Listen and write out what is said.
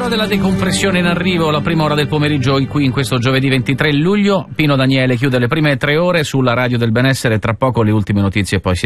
L'ora della decompressione in arrivo, la prima ora del pomeriggio qui in questo giovedì 23 luglio. Pino Daniele chiude le prime 3 ore sulla Radio del Benessere, tra poco le ultime notizie e poi si